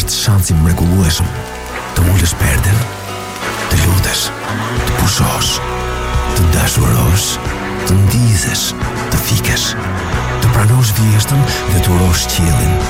este shansi mrekullueshëm, të ulesh perden, të lutesh, të pushosh, të dashurosh, të ndizësh, të fikesh, të pranosh vjeshtën dhe të urosh qiellin.